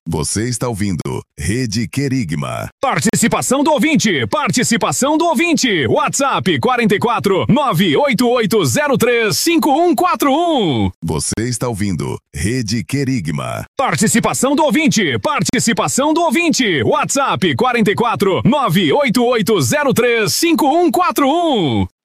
Você está ouvindo Rede Querigma. Participação do ouvinte, WhatsApp 44 988035141. Você está ouvindo Rede Querigma. Participação do ouvinte, WhatsApp 44 988035141.